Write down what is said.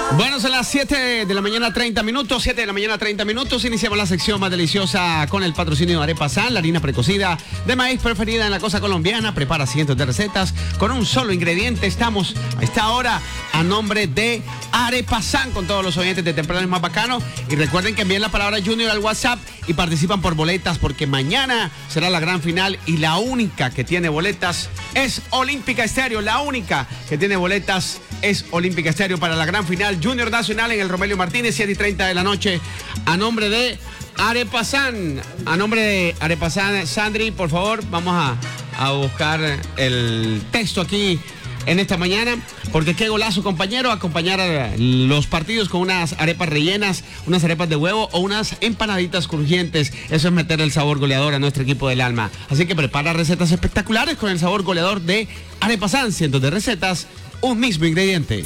Bueno, son las 7 de la mañana 30 minutos, 7 de la mañana 30 minutos. Iniciamos la sección más deliciosa con el patrocinio de Arepa San, la harina precocida de maíz preferida en la costa colombiana. Prepara cientos de recetas con un solo ingrediente. Estamos a esta hora a nombre de Arepa San con todos los oyentes de Temprano es Más Bacano. Y recuerden que envíen la palabra Junior al WhatsApp y participan por boletas porque mañana será la gran final y la única que tiene boletas es Olímpica Estéreo. La única que tiene boletas es Olímpica Estéreo para la gran final Junior Nacional en el Romelio Martínez, 7:30 de la noche, a nombre de Arepa San. A nombre de Arepa San, Sandri, por favor, vamos a buscar el texto aquí en esta mañana, porque qué golazo, compañero, acompañar a los partidos con unas arepas rellenas, unas arepas de huevo o unas empanaditas crujientes. Eso es meter el sabor goleador a nuestro equipo del alma. Así que prepara recetas espectaculares con el sabor goleador de Arepa San. Cientos de recetas, un mismo ingrediente.